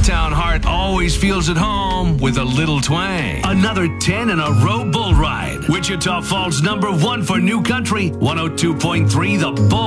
town heart always feels at home with a little twang. Another 10 in a row bull ride. Wichita Falls #1 for New Country, 102.3 The Bull.